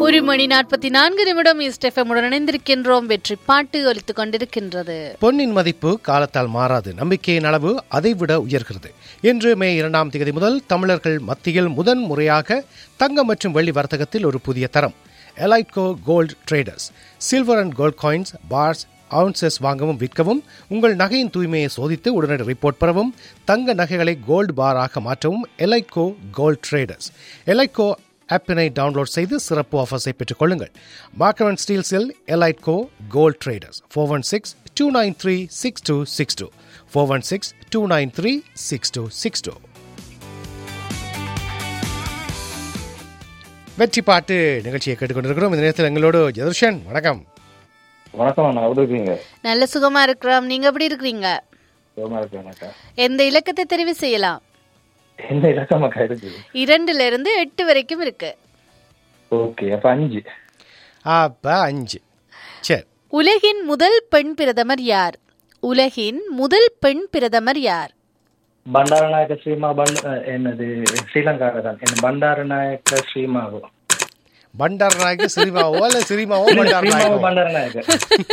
1:44 east FM உடன் இணைந்திருக்கின்றோம். வெற்றி பாட்டு ஒலித்துக் கொண்டிருக்கின்றது. பொன்னின் மதிப்பு காலத்தால் மாறாது, நம்பிக்கையின் அளவு அதைவிட உயர்கிறது என்று மே 2 முதல் தமிழர்கள் மத்தியில் முதன் முறையாக தங்கம் மற்றும் வெள்ளி வர்த்தகத்தில் ஒரு புதிய தரம் எலைட்கோ gold traders. Silver and gold coins, parse, ounces வாங்கவும் விற்கவும், உங்கள் நகையின் தூய்மையை சோதித்து உடனடி ரிப்போர்ட் பெறவும், தங்க நகைகளை கோல்டு பாராக மாற்றவும் எலைட்கோ கோல்ட் ட்ரேடர்ஸ். எலைட்கோ ஆப்பினை டவுன்லோட் செய்து சிறப்பு ஆஃபர்ஸை பெற்றுக் கொள்ளுங்கள். Marker and ஸ்டீல்ஸில் எலைட்கோ gold traders. 416-293-6262 416-293-6262. வெற்றி பாட்டு நிகழ்ச்சியை கேட்டுக்கொண்டிருக்கிறோம். இந்த நேரத்தில் எங்களோடு ஜெதர்ஷன். வணக்கம். வணக்கம். எப்படி இருக்கீங்க? நல்ல சுகமா இருக்கிறோம். நீங்க எப்படி இருக்கிறீங்க? சுகமா இருக்கேன். எந்த இலக்கத்தை தெரிவு செய்யலாம்? என்ன இலக்கமாக்கா இருக்கு? 2 இருந்து 8 வரைக்கும் இருக்கு. ஓகே, அப்ப 5. அப்ப 5. சரி. உலகின் முதல் பெண் பிரதமர் யார்? உலகின் முதல் பெண் பிரதமர் யார்? பண்டாரநாயக்க ஸ்ரீமா. என்னது ஸ்ரீலங்கால தான். என்ன பண்டாரநாயக்க ஸ்ரீமாவோ? பண்டாரநாயக்க ஸ்ரீமாவோ இல்ல ஸ்ரீமாவோ பண்டாரநாயக்க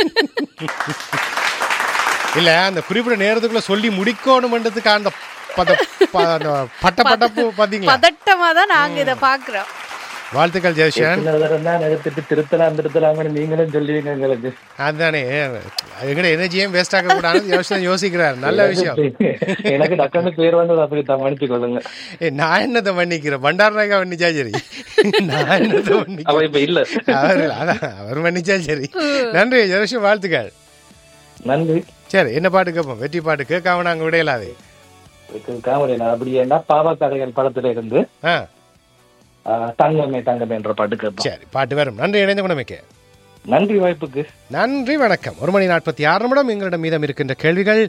இல்ல, அந்த குறிப்பிட்ட நேரத்துக்குள்ள சொல்லி முடிக்கணும்ன்றதுக்கு அந்த பட்டப்பட்டப்பு பாத்தீங்களா? பதட்டமா தான் நாங்க இத பாக்குறோம். வாழ்த்துக்கள் ஜெயசன். திருத்தலாம் நீங்களும் சொல்லுவீங்க எங்களுக்கு. அதுதானே, எங்கட எனர்ஜியும் வேஸ்ட் ஆக கூடாது யோசிக்கிறார். நல்ல விஷயம். எனக்கு டக்குனு பேர் வந்து அப்படி மன்னிச்சு கொள்ளுங்க. நான் என்னத்தை மன்னிக்கிறேன்? பண்டாரநாயகா மன்னிச்சா சரி, நான் என்னத்தை மன்னிக்கிறேன்? இல்ல, அவர் மன்னிச்சா சரி. நன்றி ஜெயசன், வாழ்த்துக்கள். நன்றி. சரி, என்ன பாட்டு கேட்போம்? வெற்றி பாட்டு கேட்காம நாங்க விடையலாது. அப்படி என்ன பாவக்கதைகள் படத்துல இருந்து தங்கமே தங்கமே என்ற பாட்டு கேட்போம். சரி, பாட்டு வரும். நன்றி, இணைந்து கொண்டமைக்கு நன்றி. வாய்ப்புக்கு நன்றி. வணக்கம். 1:46 எங்களிடம் மீதம் இருக்கின்ற கேள்விகள்